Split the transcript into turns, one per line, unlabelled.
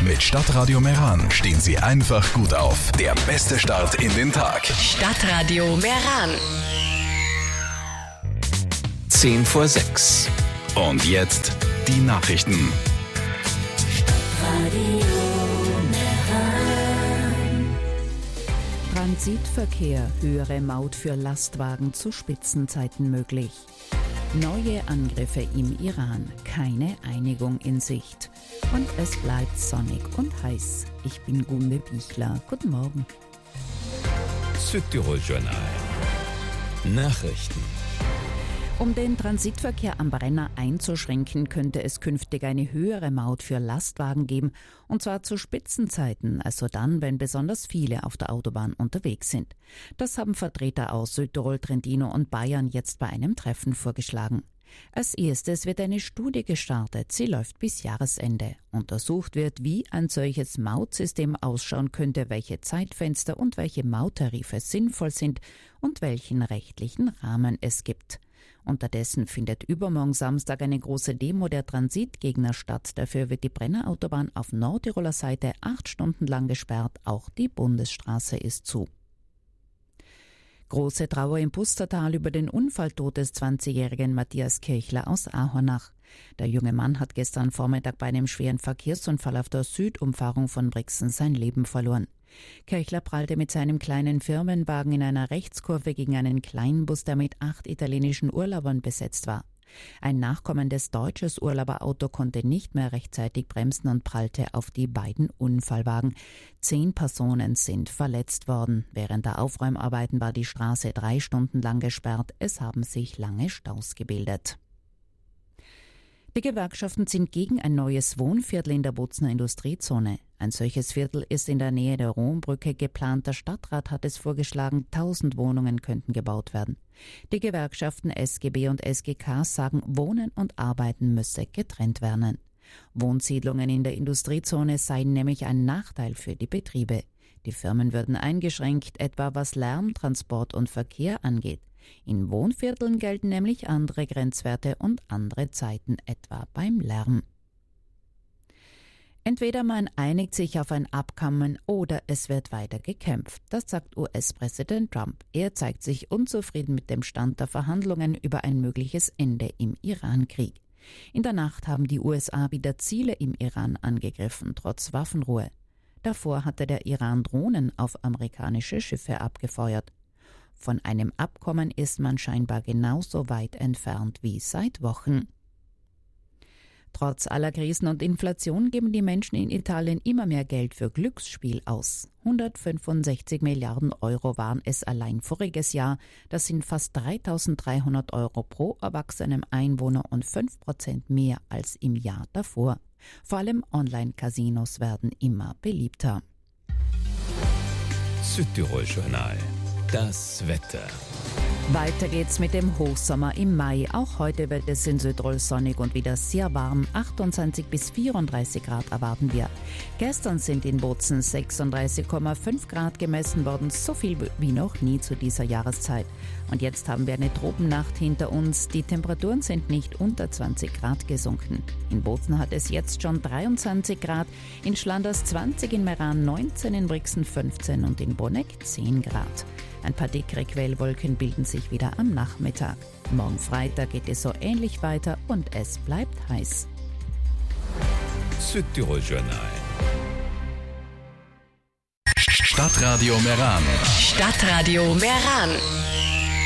Mit Stadtradio Meran stehen Sie einfach gut auf. Der beste Start in den Tag.
Stadtradio Meran.
5:10. Und jetzt die Nachrichten.
Transitverkehr, höhere Maut für Lastwagen zu Spitzenzeiten möglich. Neue Angriffe im Iran, keine Einigung in Sicht. Und es bleibt sonnig und heiß. Ich bin Gunde Bichler. Guten Morgen.
Südtirol Journal. Nachrichten.
Um den Transitverkehr am Brenner einzuschränken, könnte es künftig eine höhere Maut für Lastwagen geben, und zwar zu Spitzenzeiten, also dann, wenn besonders viele auf der Autobahn unterwegs sind. Das haben Vertreter aus Südtirol, Trentino und Bayern jetzt bei einem Treffen vorgeschlagen. Als erstes wird eine Studie gestartet. Sie läuft bis Jahresende. Untersucht wird, wie ein solches Mautsystem ausschauen könnte, welche Zeitfenster und welche Mauttarife sinnvoll sind und welchen rechtlichen Rahmen es gibt. Unterdessen findet übermorgen Samstag eine große Demo der Transitgegner statt. Dafür wird die Brennerautobahn auf Nordtiroler Seite 8 Stunden lang gesperrt. Auch die Bundesstraße ist zu. Große Trauer im Pustertal über den Unfalltod des 20-jährigen Matthias Kirchler aus Ahornach. Der junge Mann hat gestern Vormittag bei einem schweren Verkehrsunfall auf der Südumfahrung von Brixen sein Leben verloren. Kirchler prallte mit seinem kleinen Firmenwagen in einer Rechtskurve gegen einen Kleinbus, der mit 8 italienischen Urlaubern besetzt war. Ein nachkommendes deutsches Urlauberauto konnte nicht mehr rechtzeitig bremsen und prallte auf die beiden Unfallwagen. 10 Personen sind verletzt worden. Während der Aufräumarbeiten war die Straße 3 Stunden lang gesperrt. Es haben sich lange Staus gebildet. Die Gewerkschaften sind gegen ein neues Wohnviertel in der Bozner Industriezone. Ein solches Viertel ist in der Nähe der Rombrücke geplant. Der Stadtrat hat es vorgeschlagen, 1000 Wohnungen könnten gebaut werden. Die Gewerkschaften SGB und SGK sagen, Wohnen und Arbeiten müsse getrennt werden. Wohnsiedlungen in der Industriezone seien nämlich ein Nachteil für die Betriebe. Die Firmen würden eingeschränkt, etwa was Lärm, Transport und Verkehr angeht. In Wohnvierteln gelten nämlich andere Grenzwerte und andere Zeiten, etwa beim Lärm. Entweder man einigt sich auf ein Abkommen oder es wird weiter gekämpft. Das sagt US-Präsident Trump. Er zeigt sich unzufrieden mit dem Stand der Verhandlungen über ein mögliches Ende im Iran-Krieg. In der Nacht haben die USA wieder Ziele im Iran angegriffen, trotz Waffenruhe. Davor hatte der Iran Drohnen auf amerikanische Schiffe abgefeuert. Von einem Abkommen ist man scheinbar genauso weit entfernt wie seit Wochen. Trotz aller Krisen und Inflation geben die Menschen in Italien immer mehr Geld für Glücksspiel aus. 165 Milliarden Euro waren es allein voriges Jahr. Das sind fast 3.300 Euro pro erwachsenem Einwohner und 5% mehr als im Jahr davor. Vor allem Online-Casinos werden immer beliebter.
Südtirol Journal. Das Wetter.
Weiter geht's mit dem Hochsommer im Mai. Auch heute wird es in Südtirol sonnig und wieder sehr warm. 28 bis 34 Grad erwarten wir. Gestern sind in Bozen 36,5 Grad gemessen worden, so viel wie noch nie zu dieser Jahreszeit. Und jetzt haben wir eine Tropennacht hinter uns. Die Temperaturen sind nicht unter 20 Grad gesunken. In Bozen hat es jetzt schon 23 Grad, in Schlanders 20, in Meran 19, in Brixen 15 und in Bonneck 10 Grad. Ein paar dickere Quellwolken bilden sich wieder am Nachmittag. Morgen Freitag geht es so ähnlich weiter und es bleibt heiß.
Südtirol Journal.
Stadtradio Meran.
Stadtradio Meran.